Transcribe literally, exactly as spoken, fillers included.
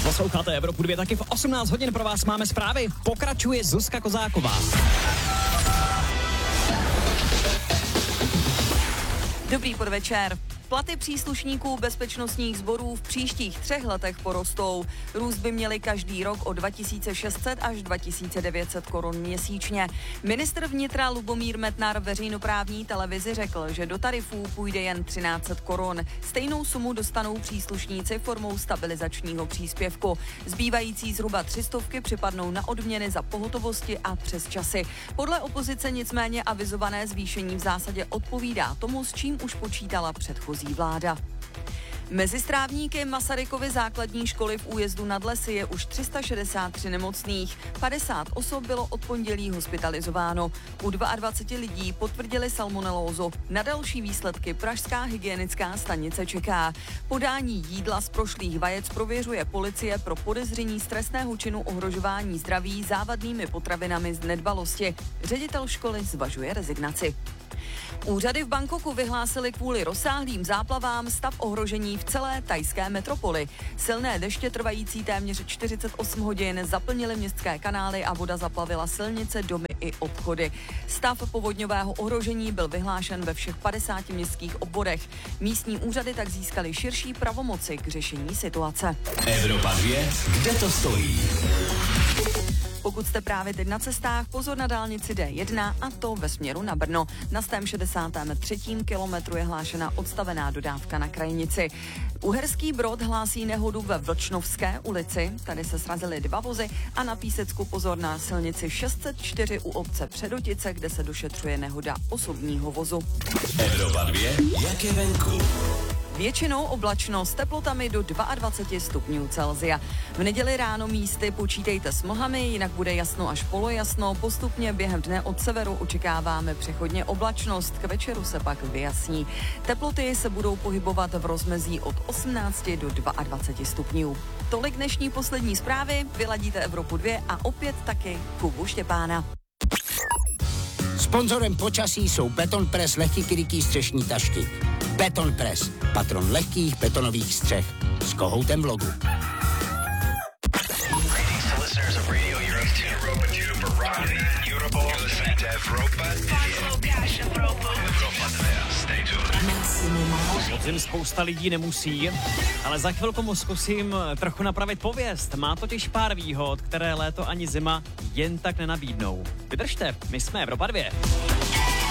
Posloucháte Evropu dvě, taky v osmnáct hodin pro vás máme zprávy. Pokračuje Zuzka Kozáková. Dobrý podvečer. Platy příslušníků bezpečnostních sborů v příštích třech letech porostou. Růst by měli každý rok o dva tisíce šest set až dva tisíce devět set korun měsíčně. Ministr vnitra Lubomír Metnar veřejnoprávní televizi řekl, že do tarifů půjde jen třináct set korun. Stejnou sumu dostanou příslušníci formou stabilizačního příspěvku. Zbývající zhruba tři stovky připadnou na odměny za pohotovosti a přesčasy. Podle opozice nicméně avizované zvýšení v zásadě odpovídá tomu, s čím už počítala předchozí vláda. Mezi strávníky Masarykovy základní školy v Újezdu nad Lesy je už tři sta šedesát tři nemocných. padesát osob bylo od pondělí hospitalizováno. U dvacet dva lidí potvrdili salmonelózu. Na další výsledky pražská hygienická stanice čeká. Podání jídla z prošlých vajec prověřuje policie pro podezření z trestného činu ohrožování zdraví závadnými potravinami z nedbalosti. Ředitel školy zvažuje rezignaci. Úřady v Bangkoku vyhlásily kvůli rozsáhlým záplavám stav ohrožení v celé thajské metropoli. Silné deště trvající téměř čtyřicet osm hodin zaplnily městské kanály a voda zaplavila silnice, domy i obchody. Stav povodňového ohrožení byl vyhlášen ve všech padesáti městských obvodech. Místní úřady tak získaly širší pravomoci k řešení situace. Evropa dvě, kde to stojí? Pokud jste právě teď na cestách, pozor na dálnici D jedna, a to ve směru na Brno. Na sto šedesátém třetím kilometru je hlášena odstavená dodávka na krajnici. Uherský Brod hlásí nehodu ve Vlčnovské ulici. Tady se srazily dva vozy a na Písecku pozor na silnici šest set čtyři u obce Předotice, kde se došetřuje nehoda osobního vozu. Evropa dvě, jak je venku? Většinou oblačno s teplotami do dvacet dva stupňů Celsia. V neděli ráno místy počítejte s mlhami, jinak bude jasno až polojasno. Postupně během dne od severu očekáváme přechodně oblačnost, k večeru se pak vyjasní. Teploty se budou pohybovat v rozmezí od osmnácti do dvaceti dvou stupňů. Tolik dnešní poslední zprávy, vyladíte Evropu dvě a opět taky Kubu Štěpána. Sponzorem počasí jsou Beton Press lehký krytý střešní tašky. Beton Press, patron lehkých betonových střech. S kohoutem v logu. Podzim spousta lidí nemusí, ale za chvilku mu zkusím trochu napravit pověst. Má totiž pár výhod, které léto ani zima jen tak nenabídnou. Vydržte, my jsme Evropa dvě.